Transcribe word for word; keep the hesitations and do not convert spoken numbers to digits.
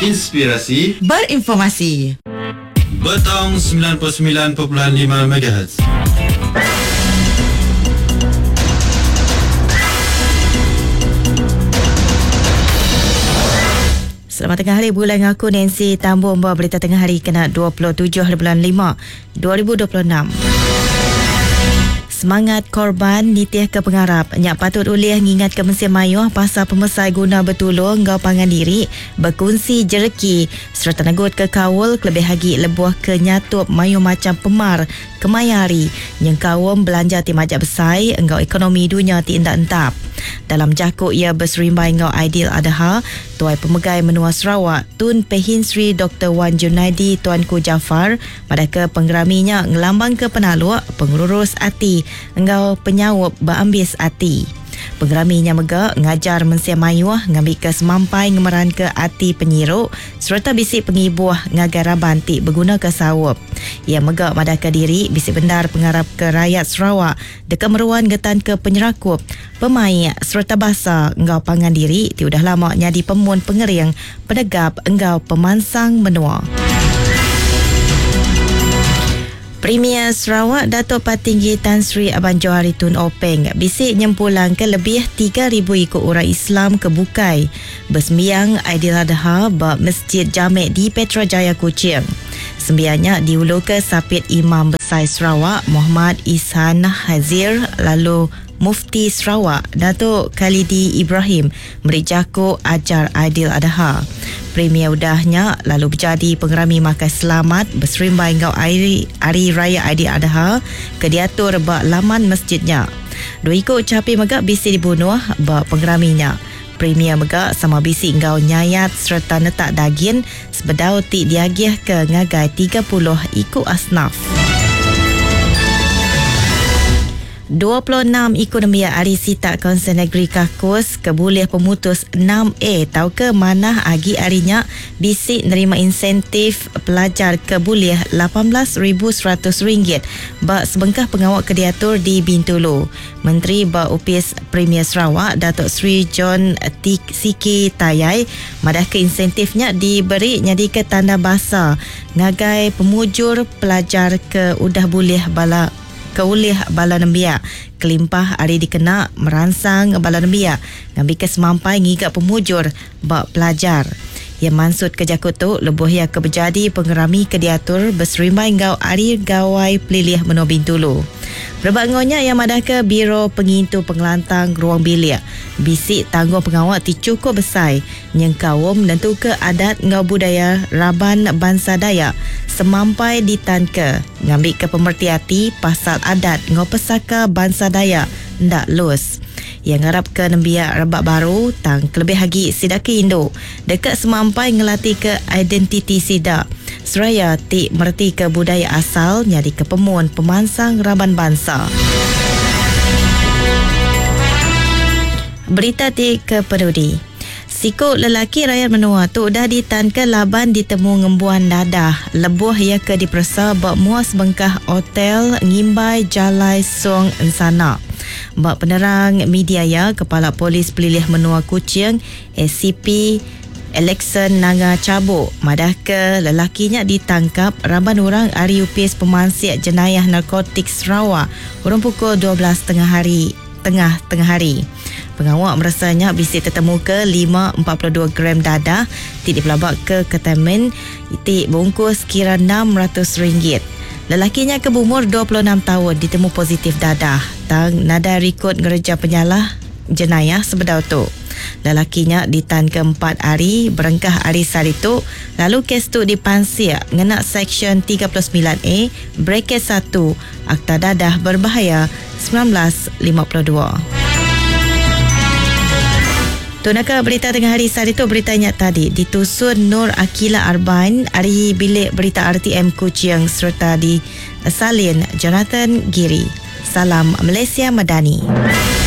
Inspirasi, berinformasi. Betong sembilan puluh sembilan perpuluhan lima megahertz. Selamat tengah hari, bulan aku Nancy Tambun membawa berita tengah hari kena dua puluh tujuh bulan lima dua ribu dua puluh enam. Semangat korban nitih ke pengarap. Nyak patut ulih ngingat ke Mesin Mayuh pasal pemesai guna bertulung ngau pangan diri, berkongsi jereki serta negut ke kawul kelebih hagi lebuh ke nyatup mayu macam pemar kemayari yang kawum belanja ti majak besai engau ekonomi dunia ti entap-entap. Dalam jakuk ia berserimbai ngau Aidiladha, Tuai Pemegai Menua Sarawak Tun Pehin Sri Doktor Wan Junaidi Tuanku Jafar pada ke penggeraminya ngelambang ke penaluk pengurus ati engau penyawup berambis ati. Penggeraminya mega ngajar Mesin Mayuh ngambil ke semampai ngemeran ke ati penyiruk serta bisik pengibuh ngagai raban ti berguna ke sawup. Ia mega madah ke diri bisik bendar pengarap ke rakyat Sarawak deka meruan getan ke penyerakup pemain serta basa engau pangan diri ti udah lama nyadi pemun pengering pedegap engau pemansang menua. Premier Sarawak Datuk Patinggi Tan Sri Abang Johari Tun Openg bisik nyempulang ke lebih tiga ribu ikut orang Islam ke Bukai bersembiang Aidiladha bab Masjid Jamek di Petrajaya Kuching. Sembiannya diulu ke Sapit Imam Besar Sarawak Muhammad Ihsan Hazir lalu Mufti Sarawak Datuk Khalidi Ibrahim beri jakuk ajar Aidiladha. Premier udahnya lalu berjadi pengerami makan selamat berserimbai ngau hari, hari raya Aidiladha ke diatur bak laman masjidnya. Dua ikut capi megak bisi dibunuh bak pengeraminya. Premier megak sama bisi ngau nyayat serta netak daging sebedau ti diagih ke ngagai tiga puluh ikut asnaf. dua puluh enam ekonomi ahli sitak Kaunsil Negeri Kakus keboleh pemutus enam A tahu ke mana agi harinya bisik nerima insentif pelajar keboleh lapan belas ribu seratus ringgit bak sebengkah pengawal ke diatur di Bintulu. Menteri Bak Upis Premier Sarawak Datuk Sri John Siki Tayai madah ke insentifnya diberi nyadi ke tanda bahasa ngagai pemujur pelajar ke udah boleh bala keulih bala nembia kelimpah hari dikena merangsang bala nembia ngambil ke semampai ngigak pemujur bak pelajar. Yang mansud ke jakut tu lebuh ia ke berjadi pengerami ke diatur berserimbai ngau hari gawai pelilih Menua Bintulu. Berbagonya yang madah ke Biro Pengintu Pengelantang Ruang Bilik bisik tanggung pengawal ti cukup besar yang kawum menentu ke adat ngau budaya Raban Bangsa Dayak semampai ditanke ngambil ke pemerhati pasal adat ngau pesaka Bangsa Dayak ndak lus. Yang ngarap ke nembia rebak baru tang kelebih hagi sidaki Indo dekat semampai ngelatih ke identiti sidak seraya ti merti ke budaya asal nyari ke pemun pemansang Raban Bangsa. Berita ti ke Perudi. Sikut lelaki rakyat menua tu dah ditan ke laban ditemu ngembuan dadah lebuh ia ke dipersa bak muas bengkah hotel ngimbai Jalai Song Ensana. Bak penerang media ya Kepala Polis Pelilih Menua Kuching A C P Alexon Nanga Cabuk madah ke lelakinya ditangkap raban orang hari upis pemansik jenayah narkotik Sarawak urang pukul dua belas tengah hari tengah tengah hari. Pengawal merasanya bisik tertemu ke lima empat puluh dua gram dadah ti dipelabak ke ketamin ti bungkus kira enam ratus ringgit. Lelakinya ke berumur dua puluh enam tahun ditemu positif dadah tang nada rekod ngereja penyalah jenayah sebedau tu. Lelakinya ditan ke empat hari berengkah hari saritu lalu kes tu dipansir ngena Seksyen tiga puluh sembilan A bracket satu Akta Dadah Berbahaya seribu sembilan ratus lima puluh dua. Tunaka berita tengah hari saat itu beritanya tadi ditusun Nur Akila Arbain hari bilik berita R T M Kuching serta di salin Jonathan Giri. Salam Malaysia Madani.